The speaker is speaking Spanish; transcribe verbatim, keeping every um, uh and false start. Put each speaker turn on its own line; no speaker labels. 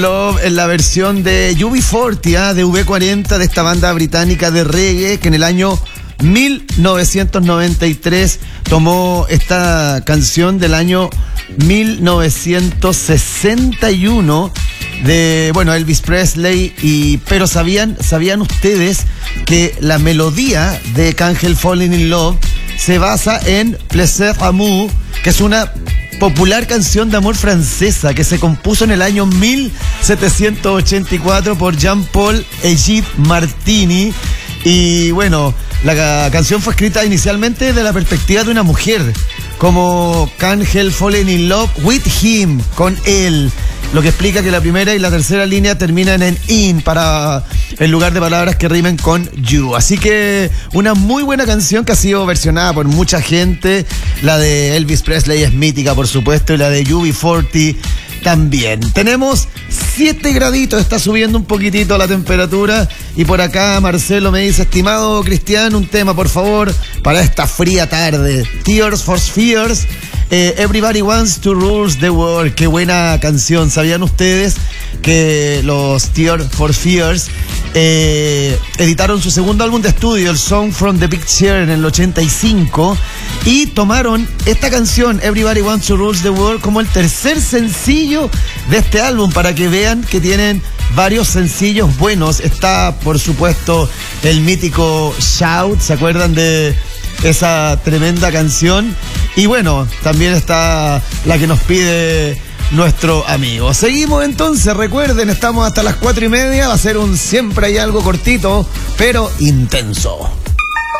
Love en la versión de U B cuarenta, ¿eh? de V cuarenta, de esta banda británica de reggae que en el año mil novecientos noventa y tres tomó esta canción del año mil novecientos sesenta y uno de, bueno, Elvis Presley. Y pero sabían sabían ustedes que la melodía de Can't Help Falling in Love se basa en Plaisir Amour, que es una popular canción de amor francesa que se compuso en el año mil setecientos ochenta y cuatro por Jean-Paul Egide Martini. Y bueno, la canción fue escrita inicialmente de la perspectiva de una mujer, como Can't Help Falling in Love with Him, con él. Lo que explica que la primera y la tercera línea terminan en in, para en lugar de palabras que rimen con you. Así que una muy buena canción que ha sido versionada por mucha gente. La de Elvis Presley es mítica, por supuesto, y la de U B cuarenta también. Tenemos siete graditos, está subiendo un poquitito la temperatura. Y por acá Marcelo me dice: estimado Cristian, un tema por favor para esta fría tarde. Tears for Fears, eh, Everybody Wants to Rule the World. Qué buena canción. ¿Sabían ustedes que los Tears for Fears eh, editaron su segundo álbum de estudio, el Song from the Big Chair, en el ochenta y cinco, y tomaron esta canción, Everybody Wants to Rule the World, como el tercer sencillo de este álbum, para que vean que tienen varios sencillos buenos? Está, por supuesto, el mítico Shout, ¿se acuerdan de esa tremenda canción? Y bueno, también está la que nos pide nuestro amigo. Seguimos entonces, recuerden, estamos hasta las cuatro y media, va a ser un Siempre Hay Algo cortito, pero intenso.